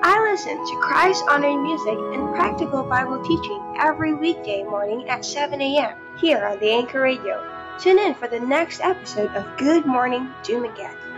I listen to Christ-honoring music and practical Bible teaching every weekday morning at 7 a.m. here on the Anchor Radio. Tune in for the next episode of Good Morning Dumaguete.